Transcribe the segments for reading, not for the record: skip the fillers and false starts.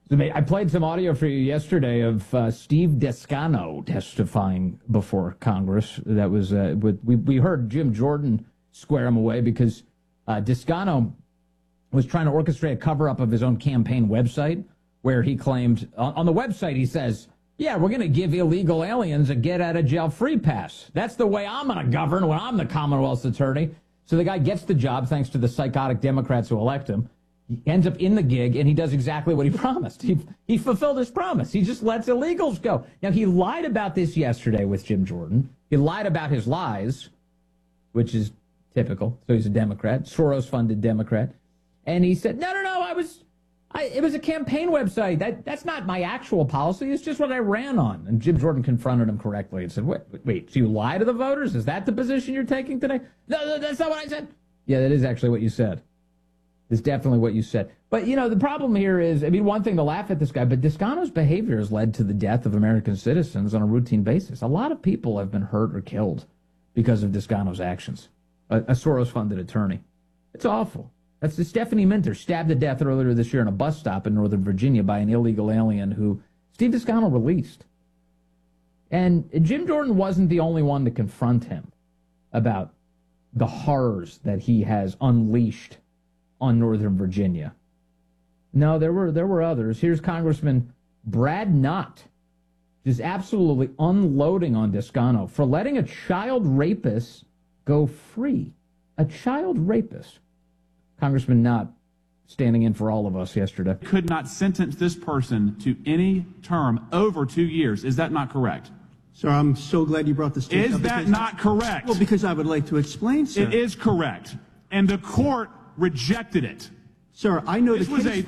I played some audio for you yesterday of Steve Descano testifying before Congress. That was we heard Jim Jordan square him away because Descano was trying to orchestrate a cover-up of his own campaign website where he claimed, on the website he says, yeah, we're going to give illegal aliens a get-out-of-jail-free pass. That's the way I'm going to govern when I'm the Commonwealth's attorney. So the guy gets the job thanks to the psychotic Democrats who elect him. He ends up in the gig, and he does exactly what he promised. He fulfilled his promise. He just lets illegals go. Now, he lied about this yesterday with Jim Jordan. He lied about his lies, which is typical. So he's a Democrat, Soros-funded Democrat. And he said, no, it was a campaign website. That's not my actual policy. It's just what I ran on. And Jim Jordan confronted him correctly and said, wait, so you lie to the voters? Is that the position you're taking today? No, that's not what I said. Yeah, that is actually what you said. It's definitely what you said. But, the problem here is, one thing to laugh at this guy, but Descano's behavior has led to the death of American citizens on a routine basis. A lot of people have been hurt or killed because of Descano's actions. A Soros-funded attorney. It's awful. That's the Stephanie Minter, stabbed to death earlier this year in a bus stop in Northern Virginia by an illegal alien who Steve Descano released. And Jim Jordan wasn't the only one to confront him about the horrors that he has unleashed on Northern Virginia. No, there were others. Here's Congressman Brad Knott, just absolutely unloading on Descano for letting a child rapist go free. A child rapist. Congressman Knott standing in for all of us yesterday. Could not sentence this person to any term over 2 years. Is that not correct? Sir, I'm so glad you brought this case up. Is that not correct? Well, because I would like to explain, sir. It is correct. And the court rejected it. Sir, I know this was a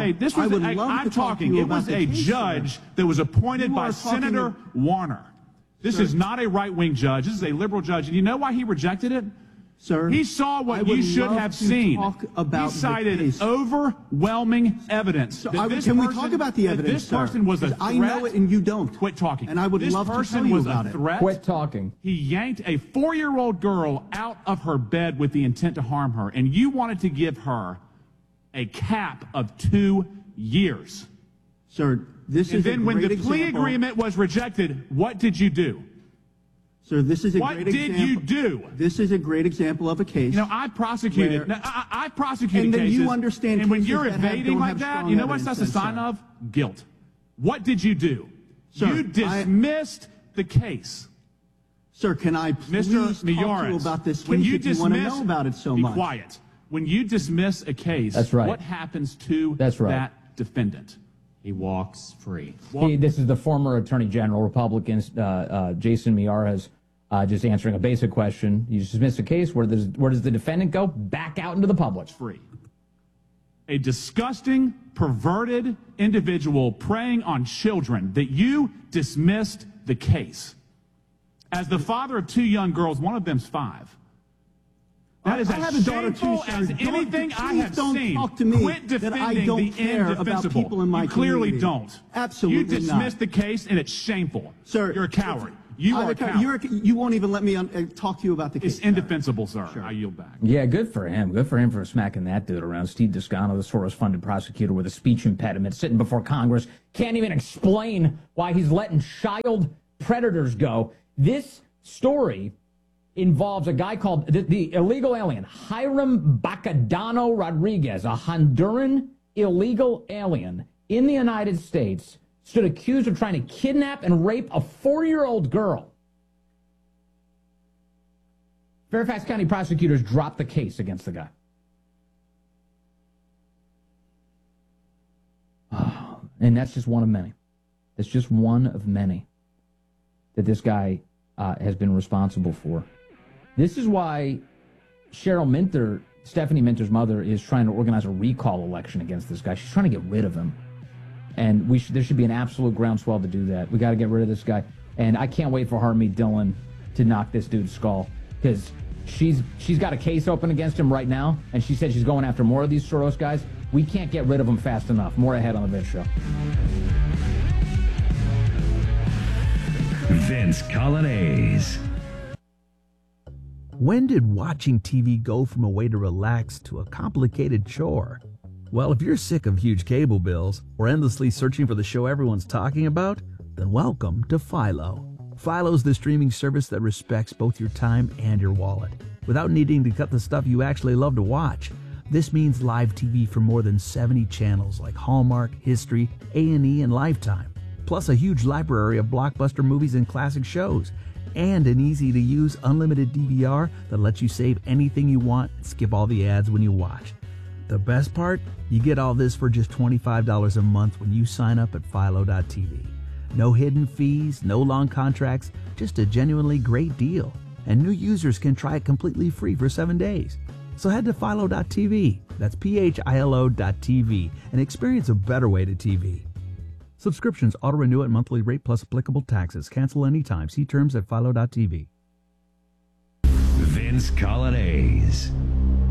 judge that was appointed by Senator Warner. This is not a right-wing judge. This is a liberal judge. And you know why he rejected it? Sir, he saw what you should have seen. He cited overwhelming evidence. So can we talk about the evidence, this person was a threat? I know it and you don't. Quit talking. And I would love to tell you about it. Quit talking. He yanked a 4-year-old girl out of her bed with the intent to harm her, and you wanted to give her a cap of 2 years. Sir, this is a great example. And then when the plea agreement was rejected, what did you do? Sir, this is a great example. What did you do? This is a great example of a case. I've prosecuted. I've prosecuted and then cases. You understand. And when you're evading like that, you know what that's a sign of? Guilt. What did you do? Sir, you dismissed the case. Sir, can I please talk to you about this case if you want to know about it so much? Be quiet. When you dismiss a case, that's right. What happens to that defendant? He walks free. This is the former Attorney General, Republicans, Jason Miyares, just answering a basic question. You dismiss a case, where does the defendant go? Back out into the public. Free. A disgusting, perverted individual preying on children that you dismissed the case. As the father of 2 young girls, one of them's 5. That is as shameful as anything I have seen. Talk to me. Quit defending the indefensible. People in my you clearly community. don't. Absolutely You dismissed the case, and it's shameful. Sir, you're a coward. You are a coward. You won't even let me talk to you about the case. It's indefensible, sir. Sure. I yield back. Yeah, good for him. Good for him for smacking that dude around. Steve Descano, the Soros-funded prosecutor with a speech impediment, sitting before Congress, can't even explain why he's letting child predators go. This story involves a guy called the illegal alien, Hiram Bacadano Rodriguez, a Honduran illegal alien in the United States, stood accused of trying to kidnap and rape a 4-year-old girl. Fairfax County prosecutors dropped the case against the guy. Oh, and that's just one of many. That's just one of many that this guy has been responsible for. This is why Cheryl Minter, Stephanie Minter's mother, is trying to organize a recall election against this guy. She's trying to get rid of him. And there should be an absolute groundswell to do that. We got to get rid of this guy. And I can't wait for Harmeet Dillon to knock this dude's skull, because she's got a case open against him right now, and she said she's going after more of these Soros guys. We can't get rid of them fast enough. More ahead on the Vince Show. Vince Coglianese. When did watching TV go from a way to relax to a complicated chore? Well, if you're sick of huge cable bills or endlessly searching for the show everyone's talking about, then welcome to Philo. Philo's the streaming service that respects both your time and your wallet, without needing to cut the stuff you actually love to watch. This means live TV for more than 70 channels like Hallmark, History, A&E, and Lifetime, plus a huge library of blockbuster movies and classic shows, and an easy-to-use unlimited DVR that lets you save anything you want and skip all the ads when you watch. The best part? You get all this for just $25 a month when you sign up at Philo.tv. No hidden fees, no long contracts, just a genuinely great deal. And new users can try it completely free for 7 days. So head to Philo.tv, that's PHILO.tv, and experience a better way to TV. Subscriptions auto-renew at monthly rate plus applicable taxes. Cancel anytime. See terms at Philo.tv. Vince Coglianese.